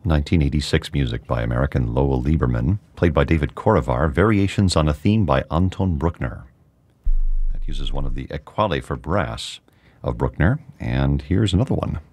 1986 music by American Lowell Lieberman, played by David Korovar, variations on a theme by Anton Bruckner. That uses one of the Equale for brass of Bruckner, and here's another one.